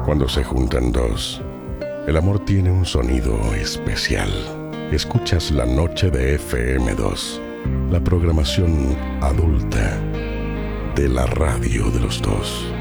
Cuando se juntan dos, el amor tiene un sonido especial. Escuchas La Noche de FM2, la programación adulta de la radio de los dos.